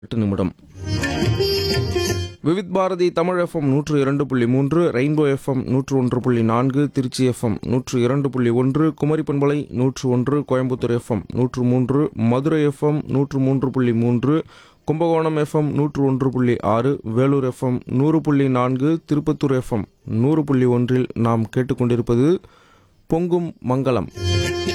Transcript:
8 நிமிடம். Vividh Bharathi Tamil FM 102.3, rainbow FM 101.4, Trichy FM 102.1, Kumari பண்பலை 101, Coimbatore FM 103, Madurai FM 103.3, Kumbakonam FM 101.6, Vellore FM 100.4, Tirupattur FM 100.1 நாம் கேட்டுக்கொண்டிருப்பது பொங்கும் மங்களம்.